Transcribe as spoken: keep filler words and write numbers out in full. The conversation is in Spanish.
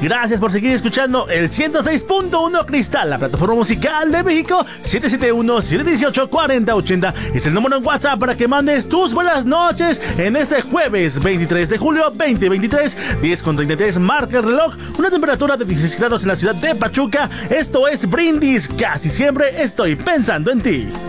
Gracias por seguir escuchando el ciento seis punto uno Cristal, la plataforma musical de México. Siete siete uno, siete uno ocho, cuatro cero ocho cero es el número en WhatsApp para que mandes tus buenas noches en este jueves veintitrés de julio veinte veintitrés. Diez con treinta y tres marca el reloj, una temperatura de dieciséis grados en la ciudad de Pachuca. Esto es Brindis, casi siempre estoy pensando en ti.